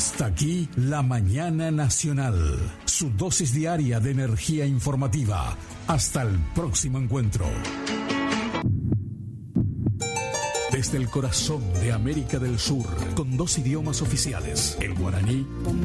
Hasta aquí la Mañana Nacional, su dosis diaria de energía informativa. Hasta el próximo encuentro. Desde el corazón de América del Sur, con 2 idiomas oficiales, el guaraní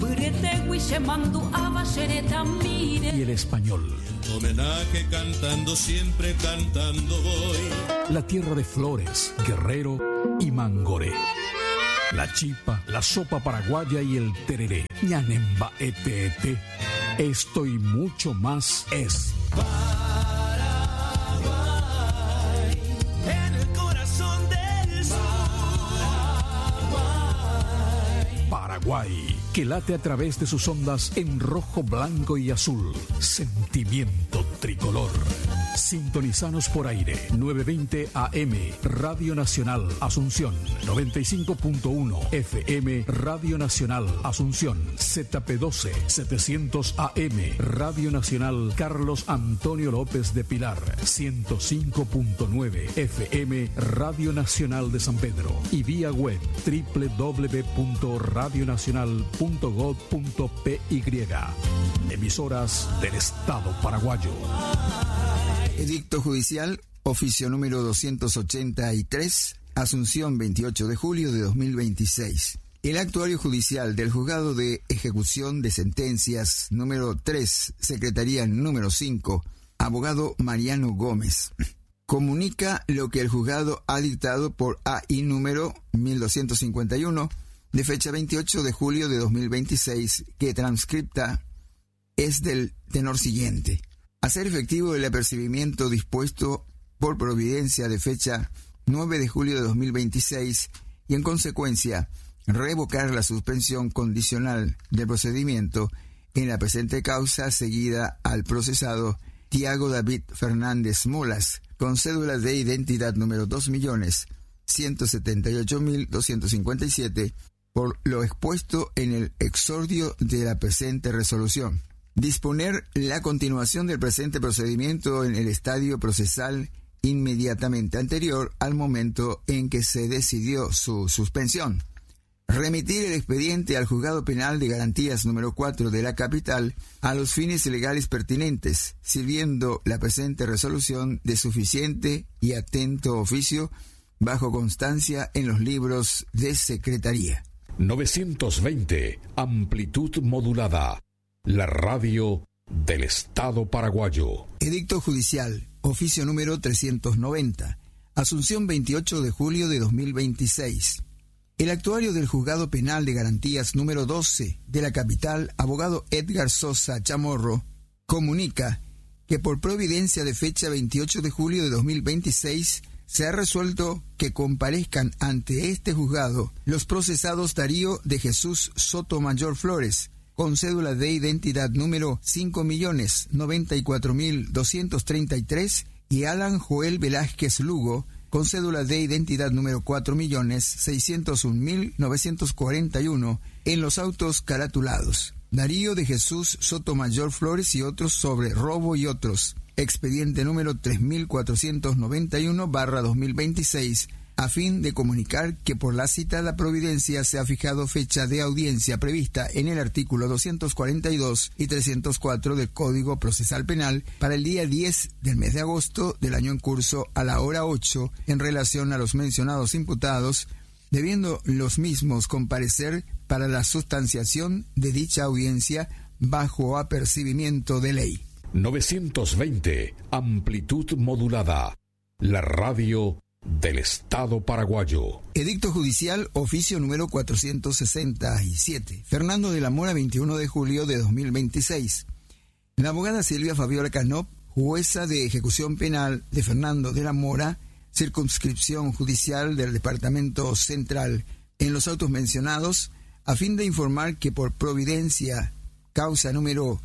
y el español. Homenaje cantando, siempre cantando voy. La tierra de Flores, Guerrero y Mangoré. La chipa, la sopa paraguaya y el tereré. Ñanemba ete. Esto y mucho más es Paraguay, en el corazón del sur. Paraguay, que late a través de sus ondas en rojo, blanco y azul. Sentimiento tricolor. Sintonizanos por aire, 920 AM, Radio Nacional Asunción, 95.1 FM, Radio Nacional Asunción, ZP12, 700 AM, Radio Nacional Carlos Antonio López de Pilar, 105.9 FM, Radio Nacional de San Pedro, y vía web www.radionacional.gov.py. Emisoras del Estado paraguayo. Edicto judicial, oficio número 283, Asunción, 28 de julio de 2026. El actuario judicial del Juzgado de Ejecución de Sentencias número 3, Secretaría número 5, abogado Mariano Gómez, comunica lo que el juzgado ha dictado por AI número 1251, de fecha 28 de julio de 2026, que transcripta es del tenor siguiente. Hacer efectivo el apercibimiento dispuesto por providencia de fecha 9 de julio de 2026 y, en consecuencia, revocar la suspensión condicional del procedimiento en la presente causa seguida al procesado Tiago David Fernández Molas, con cédula de identidad número 2.178.257, por lo expuesto en el exordio de la presente resolución. Disponer la continuación del presente procedimiento en el estadio procesal inmediatamente anterior al momento en que se decidió su suspensión. Remitir el expediente al Juzgado Penal de Garantías número 4 de la capital a los fines legales pertinentes, sirviendo la presente resolución de suficiente y atento oficio bajo constancia en los libros de secretaría. 920, amplitud modulada. La radio del Estado paraguayo. Edicto judicial, oficio número 390, Asunción, 28 de julio de 2026. El actuario del Juzgado Penal de Garantías número 12 de la capital, abogado Edgar Sosa Chamorro, comunica que por providencia de fecha 28 de julio de 2026 se ha resuelto que comparezcan ante este juzgado los procesados Darío de Jesús Sotomayor Flores, con cédula de identidad número 5.094.233, y Alan Joel Velázquez Lugo, con cédula de identidad número 4.601.941, en los autos caratulados Darío de Jesús Sotomayor Flores y otros sobre robo y otros, expediente número 3.491/2026, a fin de comunicar que por la citada providencia se ha fijado fecha de audiencia prevista en el artículo 242 y 304 del Código Procesal Penal para el día 10 del mes de agosto del año en curso a la hora 8 en relación a los mencionados imputados, debiendo los mismos comparecer para la sustanciación de dicha audiencia bajo apercibimiento de ley. 920, amplitud modulada. La radio del Estado paraguayo. Edicto judicial, oficio número 467, Fernando de la Mora, 21 de julio de 2026. La abogada Silvia Fabiola Canop, jueza de ejecución penal de Fernando de la Mora, circunscripción judicial del Departamento Central, en los autos mencionados, a fin de informar que por providencia, causa número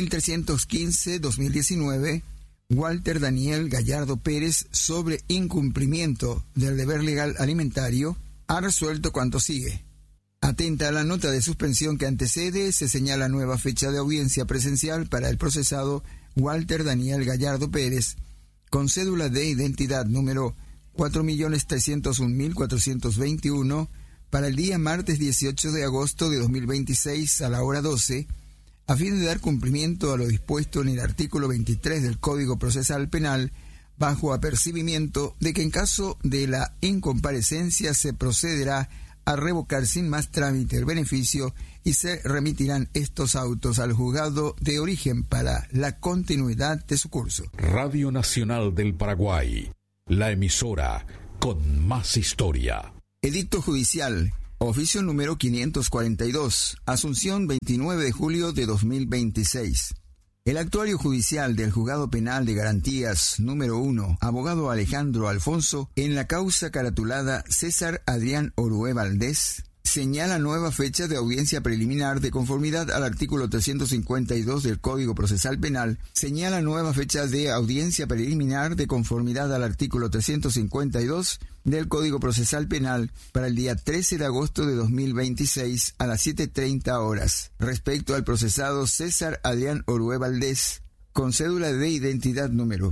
1315-2019, Walter Daniel Gallardo Pérez, sobre incumplimiento del deber legal alimentario, ha resuelto cuanto sigue. Atenta a la nota de suspensión que antecede, se señala nueva fecha de audiencia presencial para el procesado Walter Daniel Gallardo Pérez, con cédula de identidad número 4.301.421, para el día martes 18 de agosto de 2026 a la hora 12, a fin de dar cumplimiento a lo dispuesto en el artículo 23 del Código Procesal Penal, bajo apercibimiento de que en caso de la incomparecencia se procederá a revocar sin más trámite el beneficio y se remitirán estos autos al juzgado de origen para la continuidad de su curso. Radio Nacional del Paraguay, la emisora con más historia. Edicto judicial, oficio número 542, Asunción 29 de julio de 2026. El actuario judicial del Juzgado Penal de Garantías número 1, abogado Alejandro Alfonso, en la causa caratulada César Adrián Orué Valdés, señala nueva fecha de audiencia preliminar de conformidad al artículo 352 del Código Procesal Penal, señala nueva fecha de audiencia preliminar de conformidad al artículo 352 del Código Procesal Penal para el día 13 de agosto de 2026 a las 7:30 horas, respecto al procesado César Adrián Orué Valdés, con cédula de identidad número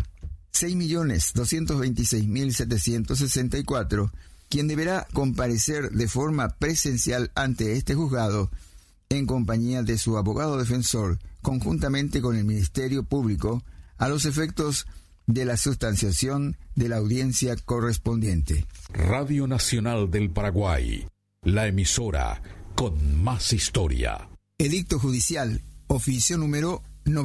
6.226.764, quien deberá comparecer de forma presencial ante este juzgado en compañía de su abogado defensor, conjuntamente con el Ministerio Público, a los efectos de la sustanciación de la audiencia correspondiente. Radio Nacional del Paraguay, la emisora con más historia. Edicto judicial, oficio número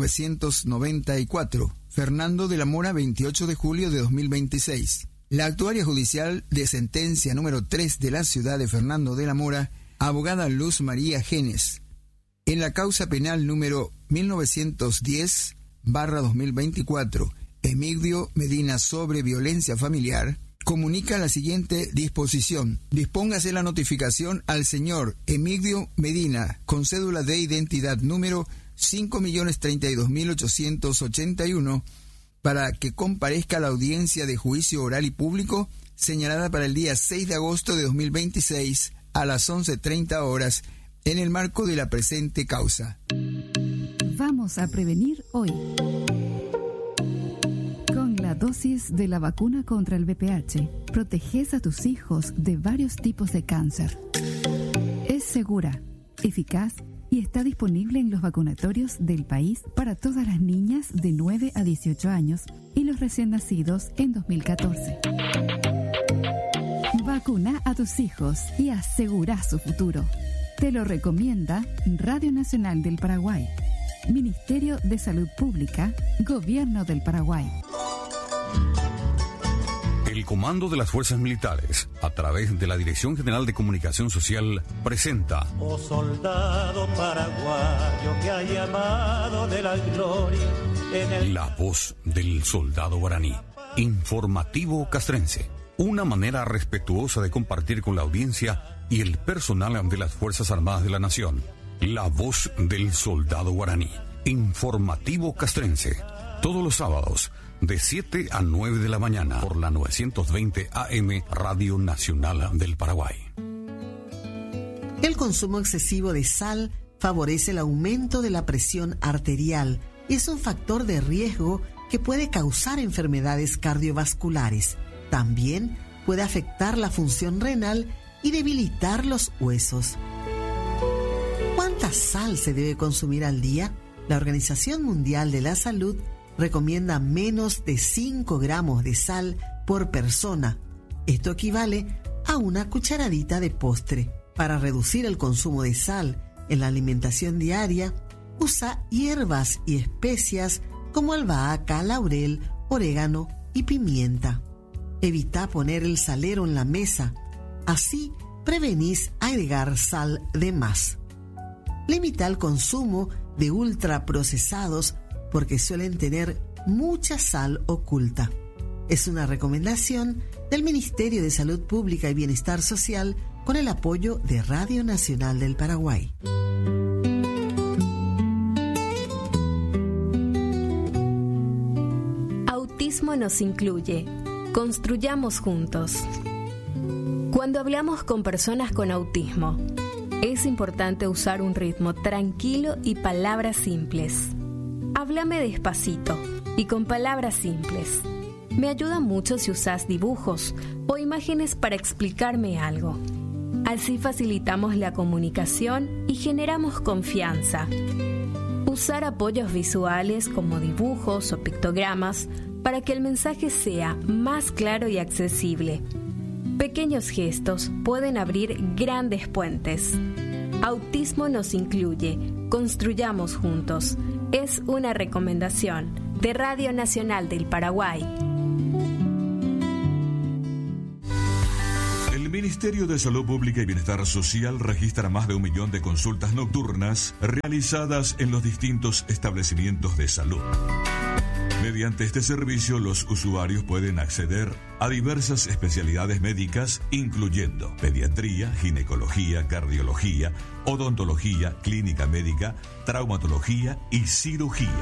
994, Fernando de la Mora, 28 de julio de 2026. La actuaria judicial de sentencia número 3 de la ciudad de Fernando de la Mora, abogada Luz María Genes, en la causa penal número 1910/2024, Emigdio Medina sobre violencia familiar, comunica la siguiente disposición. Dispóngase la notificación al señor Emigdio Medina, con cédula de identidad número 5.032.881, para que comparezca a la audiencia de juicio oral y público señalada para el día 6 de agosto de 2026 a las 11:30 horas en el marco de la presente causa. Vamos a prevenir hoy. Con la dosis de la vacuna contra el VPH, proteges a tus hijos de varios tipos de cáncer. Es segura, eficaz y está disponible en los vacunatorios del país para todas las niñas de 9 a 18 años y los recién nacidos en 2014. Vacuna a tus hijos y asegura su futuro. Te lo recomienda Radio Nacional del Paraguay, Ministerio de Salud Pública, Gobierno del Paraguay. El Comando de las Fuerzas Militares, a través de la Dirección General de Comunicación Social, presenta: Oh soldado paraguayo que ha llamado de la gloria en el... La voz del soldado guaraní. Informativo castrense. Una manera respetuosa de compartir con la audiencia y el personal de las Fuerzas Armadas de la Nación. La voz del soldado guaraní. Informativo castrense. Todos los sábados, de 7 a 9 de la mañana, por la 920 AM Radio Nacional del Paraguay. El consumo excesivo de sal favorece el aumento de la presión arterial y es un factor de riesgo que puede causar enfermedades cardiovasculares. También puede afectar la función renal y debilitar los huesos. ¿Cuánta sal se debe consumir al día? La Organización Mundial de la Salud recomienda menos de 5 gramos de sal por persona. Esto equivale a una cucharadita de postre. Para reducir el consumo de sal en la alimentación diaria, usa hierbas y especias como albahaca, laurel, orégano y pimienta. Evita poner el salero en la mesa. Así prevenís agregar sal de más. Limita el consumo de ultraprocesados porque suelen tener mucha sal oculta. Es una recomendación del Ministerio de Salud Pública y Bienestar Social con el apoyo de Radio Nacional del Paraguay. Autismo nos incluye. Construyamos juntos. Cuando hablamos con personas con autismo, es importante usar un ritmo tranquilo y palabras simples. Háblame despacito y con palabras simples. Me ayuda mucho si usas dibujos o imágenes para explicarme algo. Así facilitamos la comunicación y generamos confianza. Usar apoyos visuales como dibujos o pictogramas para que el mensaje sea más claro y accesible. Pequeños gestos pueden abrir grandes puentes. Autismo nos incluye. Construyamos juntos. Es una recomendación de Radio Nacional del Paraguay. El Ministerio de Salud Pública y Bienestar Social registra más de 1 millón de consultas nocturnas realizadas en los distintos establecimientos de salud. Mediante este servicio, los usuarios pueden acceder a diversas especialidades médicas, incluyendo pediatría, ginecología, cardiología, odontología, clínica médica, traumatología y cirugía.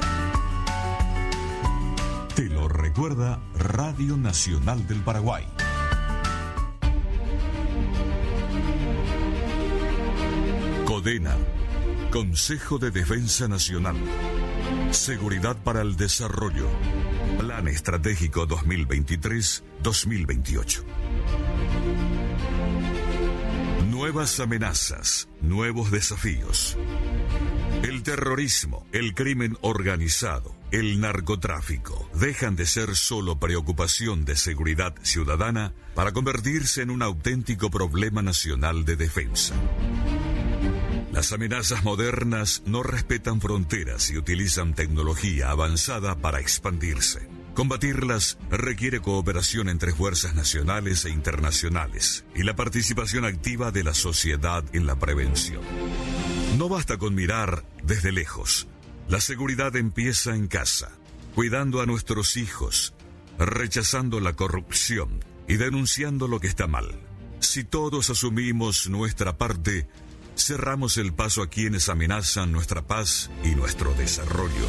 Te lo recuerda Radio Nacional del Paraguay. CODENA, Consejo de Defensa Nacional. Seguridad para el Desarrollo. Plan Estratégico 2023-2028. Nuevas amenazas, nuevos desafíos. El terrorismo, el crimen organizado, el narcotráfico dejan de ser solo preocupación de seguridad ciudadana para convertirse en un auténtico problema nacional de defensa. Las amenazas modernas no respetan fronteras y utilizan tecnología avanzada para expandirse. Combatirlas requiere cooperación entre fuerzas nacionales e internacionales y la participación activa de la sociedad en la prevención. No basta con mirar desde lejos. La seguridad empieza en casa, cuidando a nuestros hijos, rechazando la corrupción y denunciando lo que está mal. Si todos asumimos nuestra parte, cerramos el paso a quienes amenazan nuestra paz y nuestro desarrollo.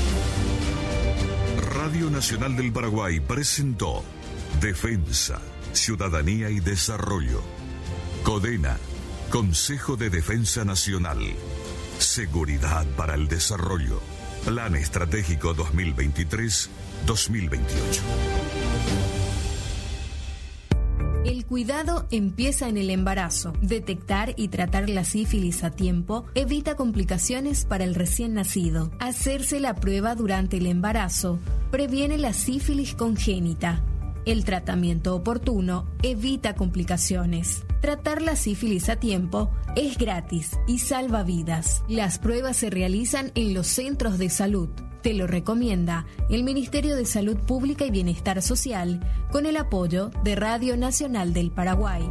Radio Nacional del Paraguay presentó Defensa, Ciudadanía y Desarrollo. CODENA, Consejo de Defensa Nacional. Seguridad para el Desarrollo. Plan Estratégico 2023-2028. El cuidado empieza en el embarazo. Detectar y tratar la sífilis a tiempo evita complicaciones para el recién nacido. Hacerse la prueba durante el embarazo previene la sífilis congénita. El tratamiento oportuno evita complicaciones. Tratar la sífilis a tiempo es gratis y salva vidas. Las pruebas se realizan en los centros de salud. Te lo recomienda el Ministerio de Salud Pública y Bienestar Social con el apoyo de Radio Nacional del Paraguay.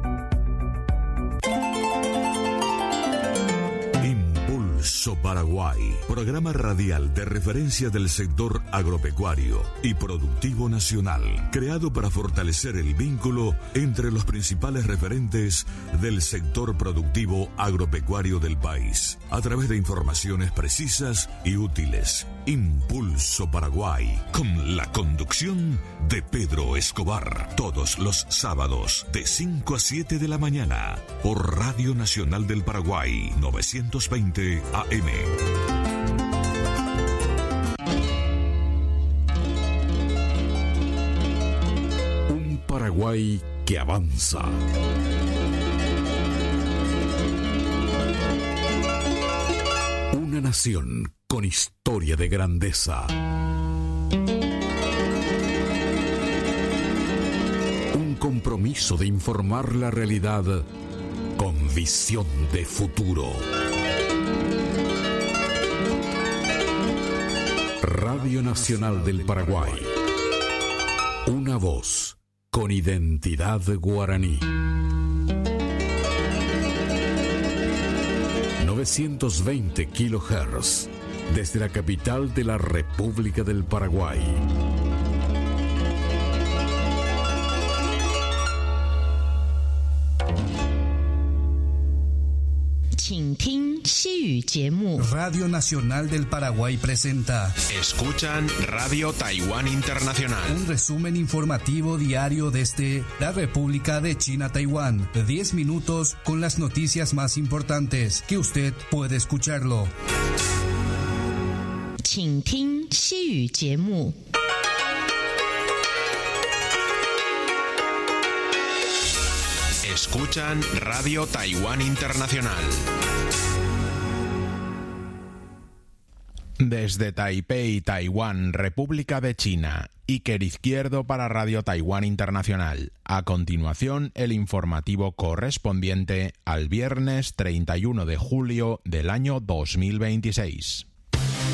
Impulso Paraguay, programa radial de referencia del sector agropecuario y productivo nacional, creado para fortalecer el vínculo entre los principales referentes del sector productivo agropecuario del país, a través de informaciones precisas y útiles. Impulso Paraguay, con la conducción de Pedro Escobar, todos los sábados de 5 a 7 de la mañana, por Radio Nacional del Paraguay, 920 AM. Un Paraguay que avanza. Una nación con historia de grandeza. Un compromiso de informar la realidad con visión de futuro. Radio Nacional del Paraguay. Una voz con identidad guaraní. 920 kHz desde la capital de la República del Paraguay. Radio Nacional del Paraguay presenta Escuchan Radio Taiwán Internacional. Un resumen informativo diario desde la República de China, Taiwán. 10 minutos con las noticias más importantes que usted puede escucharlo. Escuchan Radio Taiwán Internacional. Desde Taipei, Taiwán, República de China, Iker Izquierdo para Radio Taiwán Internacional. A continuación, el informativo correspondiente al viernes 31 de julio del año 2026.